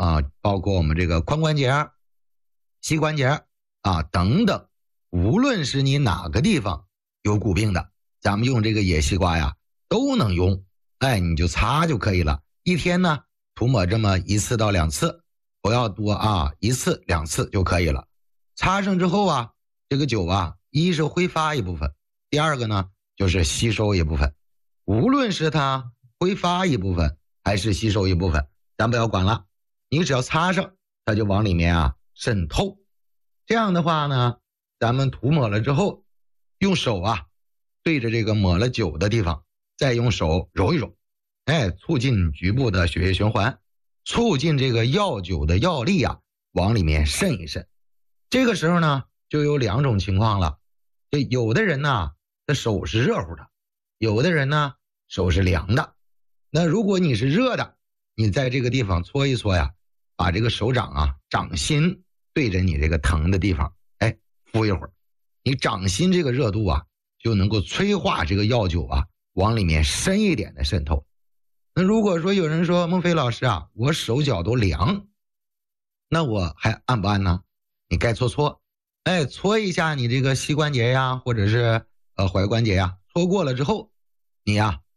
包括我们这个髋关节、膝关节等等，无论是你哪个地方有骨病的，咱们用这个野西瓜呀都能用。你就擦就可以了，一天呢涂抹这么1次到2次，不要多1次2次就可以了。擦上之后这个酒一是挥发一部分，第二个呢就是吸收一部分。无论是它挥发一部分还是吸收一部分，咱不要管了，你只要擦上，它就往里面渗透。这样的话呢，咱们涂抹了之后，用手对着这个抹了酒的地方，再用手揉一揉，促进局部的血液循环，促进这个药酒的药力往里面渗一渗。这个时候呢就有2种情况了，就有的人呢的手是热乎的，有的人呢手是凉的。那如果你是热的，你在这个地方搓一搓把这个手掌掌心对着你这个疼的地方敷一会儿，你掌心这个热度就能够催化这个药酒往里面深一点的渗透。那如果说有人说孟非老师我手脚都凉，那我还按不按呢？你该搓搓，搓一下你这个膝关节或者是踝关节搓过了之后，你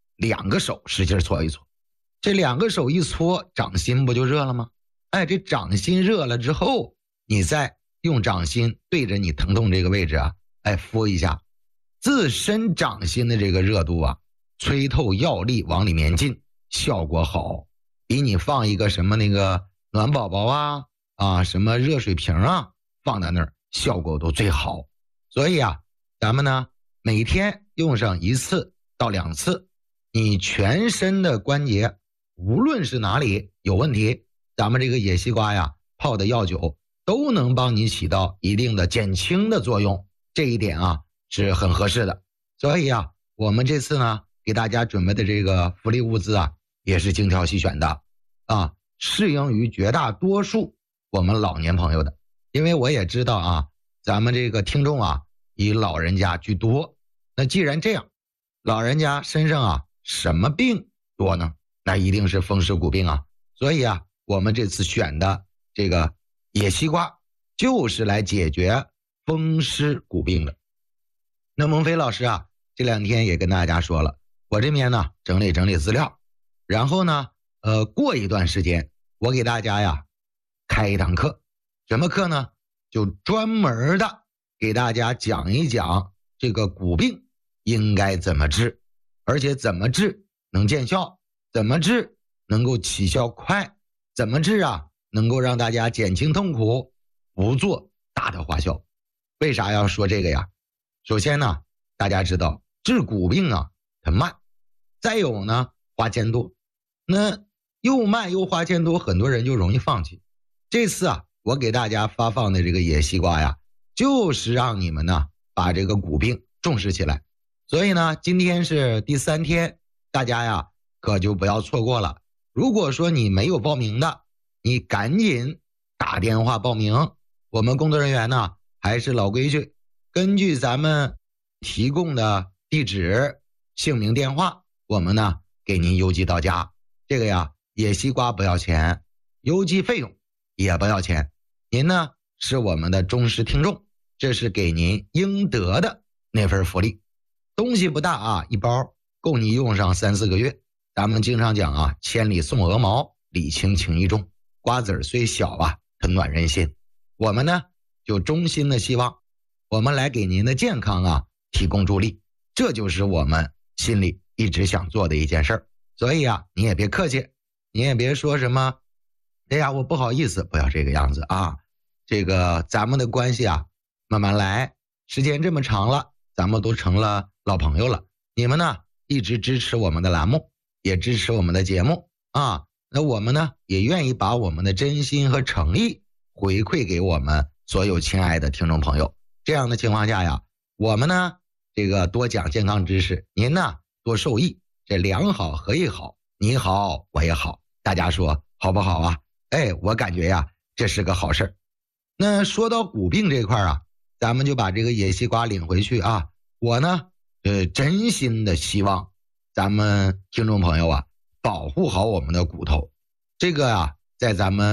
2个手使劲搓一搓，这2个手一搓，掌心不就热了吗？这掌心热了之后，你再用掌心对着你疼痛这个位置敷一下，自身掌心的这个热度催透药力往里面进，效果好，比你放一个什么那个暖宝宝什么热水瓶放在那儿效果都最好。所以咱们呢每天用上1次到2次，你全身的关节无论是哪里有问题，咱们这个野西瓜泡的药酒都能帮你起到一定的减轻的作用，这一点是很合适的。所以我们这次呢给大家准备的这个福利物资也是精挑细选的适应于绝大多数我们老年朋友的。因为我也知道咱们这个听众以老人家居多，那既然这样，老人家身上什么病多呢？那一定是风湿骨病所以我们这次选的这个野西瓜就是来解决风湿骨病的。那孟非老师这2天也跟大家说了，我这边呢整理资料，然后呢过一段时间我给大家开一堂课。什么课呢？就专门的给大家讲一讲这个骨病应该怎么治，而且怎么治能见效，怎么治能够起效快，怎么治能够让大家减轻痛苦，不做大的花销。为啥要说这个呀？首先呢，大家知道治骨病它慢，再有呢花钱多，那又慢又花钱多，很多人就容易放弃。这次我给大家发放的这个野西瓜就是让你们呢把这个骨病重视起来。所以呢今天是第3天，大家可就不要错过了。如果说你没有报名的，你赶紧打电话报名，我们工作人员呢还是老规矩，根据咱们提供的地址、姓名、电话，我们呢给您邮寄到家。这个野西瓜不要钱，邮寄费用也不要钱，您呢是我们的忠实听众，这是给您应得的那份福利。东西不大一包够你用上3、4个月。咱们经常讲千里送鹅毛，礼轻情意重，瓜子虽小它暖人心。我们呢就衷心的希望我们来给您的健康提供助力，这就是我们心里一直想做的一件事儿。所以你也别客气，你也别说什么我不好意思，不要这个样子这个咱们的关系慢慢来，时间这么长了，咱们都成了老朋友了。你们呢一直支持我们的栏目，也支持我们的节目那我们呢也愿意把我们的真心和诚意回馈给我们所有亲爱的听众朋友。这样的情况下我们呢这个多讲健康知识，您呢多受益，这两好合一好，你好我也好，大家说好不好我感觉这是个好事儿。那说到骨病这块咱们就把这个野西瓜领回去我呢真心的希望咱们听众朋友保护好我们的骨头。这个在咱们